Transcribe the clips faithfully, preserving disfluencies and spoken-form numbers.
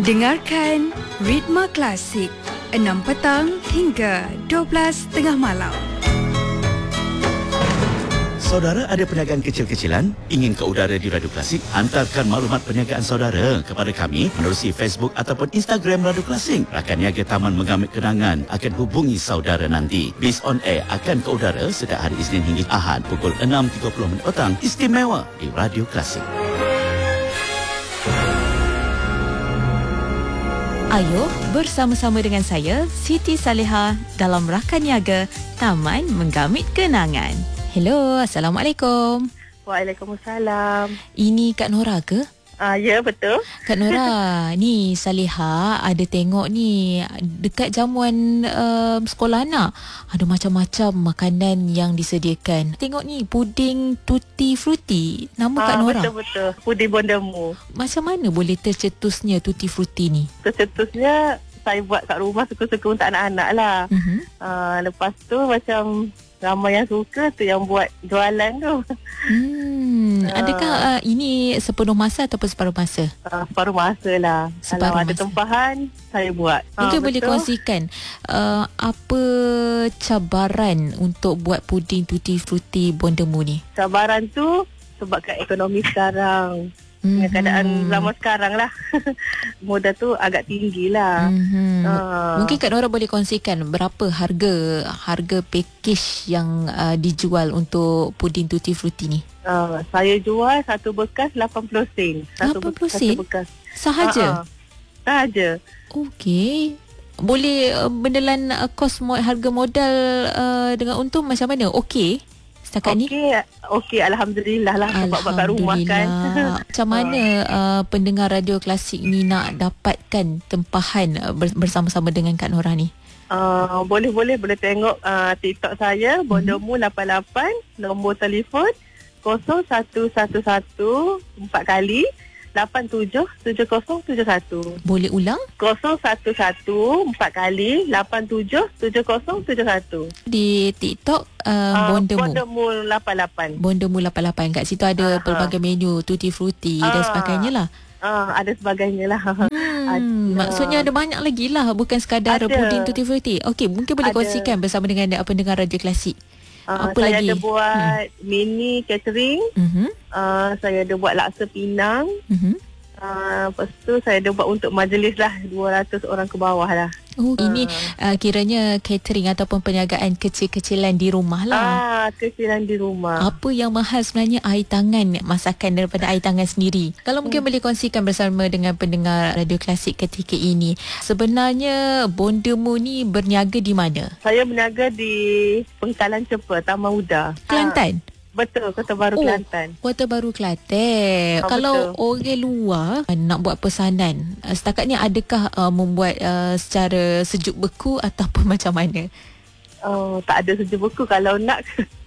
Dengarkan Ritma Klasik enam petang hingga dua belas tengah malam. Saudara ada perniagaan kecil-kecilan? Ingin ke udara di Radio Klasik? Hantarkan maklumat perniagaan saudara kepada kami menerusi Facebook ataupun Instagram Radio Klasik. Rakan niaga Taman Mengamit Kenangan akan hubungi saudara nanti. Bis on air akan ke udara setiap hari Isnin hingga Ahad pukul enam tiga puluh petang istimewa di Radio Klasik. Ayo bersama-sama dengan saya Siti Salihah dalam Rakan Niaga Taman Menggamit Kenangan. Hello, Assalamualaikum. Waalaikumsalam. Ini Kak Nora ke? Ah, ya, betul. Kak Nora, ni Salihah ada tengok ni dekat jamuan uh, sekolah anak. Ada macam-macam makanan yang disediakan. Tengok ni puding tutti frutti. Nama ah, Kak Nora. Betul-betul. Puding Bondemu. Macam mana boleh tercetusnya tutti frutti ni? Tercetusnya saya buat kat rumah suka-suka untuk anak-anak lah. Uh-huh. Uh, lepas tu macam ramai yang suka tu yang buat jualan tu. Hmm, uh, adakah uh, ini sepenuh masa ataupun separuh masa? Uh, separuh masa lah. Separuh Kalau ada masa. tempahan, saya buat. Mungkin uh, boleh betul? kongsikan uh, apa cabaran untuk buat puding tutti frutti Bondemu ni? Cabaran tu sebabkan ekonomi sekarang. Dengan keadaan zaman sekarang lah. Modal tu agak tinggi lah. Mm-hmm. Uh. Mungkin Kak Nora boleh kongsikan berapa harga harga package yang uh, dijual untuk puding tutti frutti ni? Uh, saya jual satu bekas lapan puluh sen. Satu lapan puluh bekas, sen? Satu bekas. Sahaja? Uh-uh. Sahaja. Okey. Boleh uh, bendelan uh, kos mo- harga modal uh, dengan untung macam mana? Okey. Setakat okay, ni? Okey, Alhamdulillah lah. Sebab buat kat rumah kan. Macam mana uh, pendengar Radio Klasik ni nak dapatkan tempahan uh, bersama-sama dengan Kak Nora ni? Uh, boleh-boleh boleh tengok uh, TikTok saya, Bondemu lapan lapan, nombor telefon kosong satu satu satu empat kali lapan tujuh tujuh kosong tujuh satu. Boleh ulang? kosong satu satu empat kali lapan tujuh tujuh kosong tujuh satu. Di TikTok uh, uh, Bondemu. Bondemu lapan lapan. Bondemu lapan lapan. Kat situ ada uh-huh. pelbagai menu tutti frutti uh, dan sebagainya lah. Uh, ada sebagainya lah. Hmm, ada. Maksudnya ada banyak lagi lah. Bukan sekadar ada. puding tutti frutti. Okey, mungkin boleh ada. kongsikan bersama dengan pendengar Radio Klasik. Uh, Apa saya lagi? ada buat hmm. mini catering. Uh-huh. Uh, saya ada buat laksa Pinang. Uh-huh. Uh, lepas tu saya ada buat untuk majlis lah dua ratus orang ke bawah lah. Oh, uh. ini uh, kiranya catering ataupun perniagaan kecil-kecilan di rumah lah. Ah, kecilan di rumah. Apa yang mahal sebenarnya air tangan, masakan daripada air tangan sendiri. Kalau mungkin hmm. boleh kongsikan bersama dengan pendengar Radio Klasik ketika ini. Sebenarnya Bondemu ni berniaga di mana? Saya berniaga di Pengkalan Cepa, Taman Uda. Kelantan? Ha. Betul, Kota Baru oh, Kelantan. Kota Baru Kelantan. Oh, kalau betul. orang luar nak buat pesanan, setakat ni adakah uh, membuat uh, secara sejuk beku ataupun macam mana? Oh, tak ada sejuk beku. Kalau nak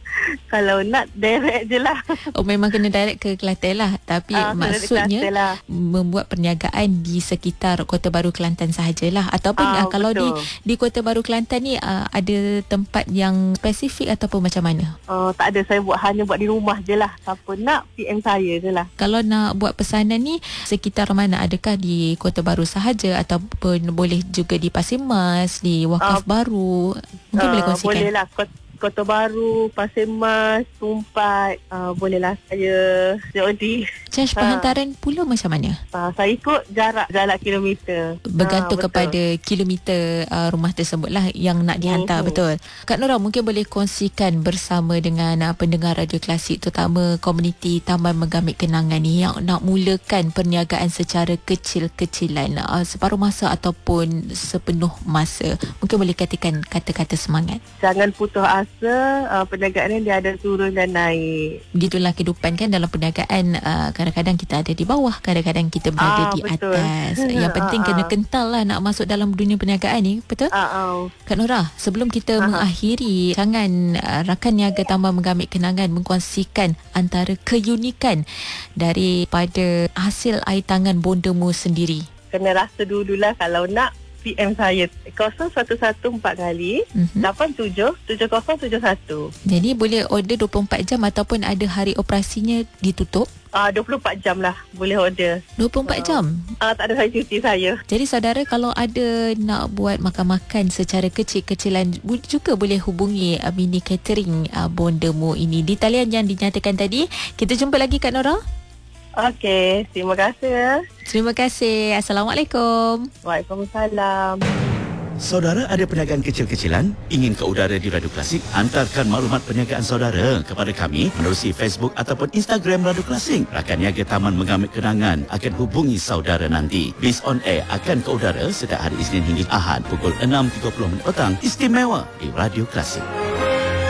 kalau nak direct je lah. Oh, memang kena direct ke Kelantan lah. Tapi uh, maksudnya lah. membuat perniagaan di sekitar Kota Baru Kelantan sahajalah. Ataupun uh, uh, kalau di di Kota Baru Kelantan ni uh, ada tempat yang spesifik ataupun macam mana? Oh, tak ada. Saya buat hanya buat di rumah je lah. Siapa nak P M saya je lah. Kalau nak buat pesanan ni sekitar mana? Adakah di Kota Baru sahaja ataupun boleh juga di Pasir Mas, di Wakaf uh, Baru? Mungkin uh, boleh kongsikan. Boleh lah. Kota Baru, Pasir Mas, Tumpat, uh, bolehlah saya C O D. Charge penghantaran uh, pula macam mana? Uh, saya ikut jarak jarak kilometer. Bergantung uh, kepada kilometer uh, rumah tersebut lah yang nak dihantar, uh-huh. betul. Kak Nora mungkin boleh kongsikan bersama dengan uh, pendengar Radio Klasik, terutama komuniti Taman Menggamit Kenangan ni yang nak mulakan perniagaan secara kecil-kecilan, uh, separuh masa ataupun sepenuh masa. Mungkin boleh katakan kata-kata semangat. Jangan putus asa. Uh, perniagaan ni dia ada turun dan naik. Begitulah kehidupan kan dalam perniagaan. Uh, kadang-kadang kita ada di bawah, kadang-kadang kita berada ah, di betul. atas. Yang penting ah, kena kental lah nak masuk dalam dunia perniagaan ni, betul? Ah, ah. Kak Nora, sebelum kita ah, mengakhiri, jangan uh, rakan niaga Taman Menggamit Kenangan mengkongsikan antara keunikan daripada hasil air tangan Bondemu sendiri. Kena rasa dululah kalau nak. P M saya kosong satu satu empat kali uh-huh. lapan tujuh tujuh kosong tujuh satu. Jadi boleh order dua puluh empat jam ataupun ada hari operasinya ditutup? Uh, dua puluh empat jam lah boleh order. dua puluh empat jam? Uh, tak ada hari cuti saya. Jadi saudara kalau ada nak buat makan-makan secara kecil-kecilan juga boleh hubungi uh, mini catering uh, Bondemu ini di talian yang dinyatakan tadi. Kita jumpa lagi Kak Nora. Okey, terima kasih. Terima kasih. Assalamualaikum. Waalaikumsalam. Saudara ada perniagaan kecil-kecilan? Ingin ke udara di Radio Klasik? Hantarkan maklumat perniagaan saudara kepada kami menerusi Facebook ataupun Instagram Radio Klasik. Rakan niaga Taman Mengamit Kenangan akan hubungi saudara nanti. Bis on Air akan ke udara setiap hari Isnin hingga Ahad pukul enam tiga puluh petang istimewa di Radio Klasik.